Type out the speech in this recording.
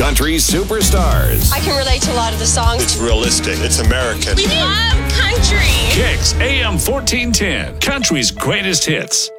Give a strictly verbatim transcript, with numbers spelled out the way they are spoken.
country superstars. I can relate to a lot of the songs. It's realistic. It's American. We love country. Kicks A M fourteen ten, country's greatest hits.